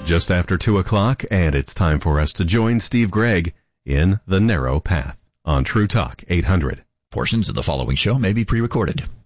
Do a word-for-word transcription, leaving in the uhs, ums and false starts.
just after two o'clock, and it's time for us to join Steve Gregg in The Narrow Path on True Talk eight hundred. Portions of the following show may be pre-recorded.